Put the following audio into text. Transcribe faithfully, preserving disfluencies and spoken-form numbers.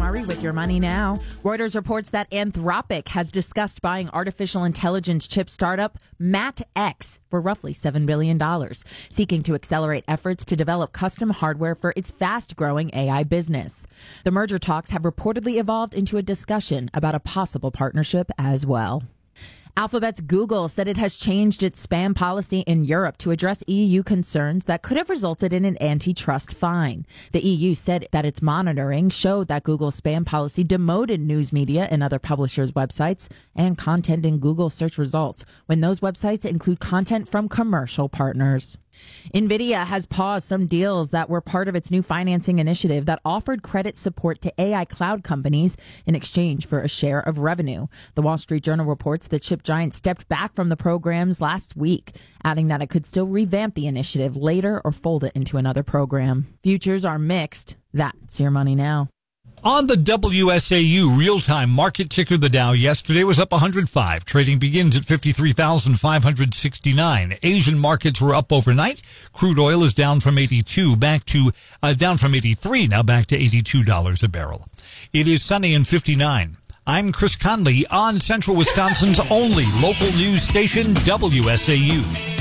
Mari with your money now. Reuters reports that Anthropic has discussed buying artificial intelligence chip startup MatX for roughly seven billion dollars, seeking to accelerate efforts to develop custom hardware for its fast-growing A I business. The merger talks have reportedly evolved into a discussion about a possible partnership as well. Alphabet's Google said it has changed its spam policy in Europe to address E U concerns that could have resulted in an antitrust fine. The E U said that its monitoring showed that Google's spam policy demoted news media and other publishers' websites and content in Google search results when those websites include content from commercial partners. NVIDIA has paused some deals that were part of its new financing initiative that offered credit support to A I cloud companies in exchange for a share of revenue. The Wall Street Journal reports the chip giant stepped back from the programs last week, adding that it could still revamp the initiative later or fold it into another program. Futures are mixed. That's your money now. On the W S A U real-time market ticker, the Dow yesterday was up one hundred five. Trading begins at fifty-three thousand five hundred sixty-nine. Asian markets were up overnight. Crude oil is down from eighty-two back to, uh, down from eighty-three, now back to eighty-two dollars a barrel. It is sunny and fifty-nine. I'm Chris Conley on Central Wisconsin's only local news station, W S A U.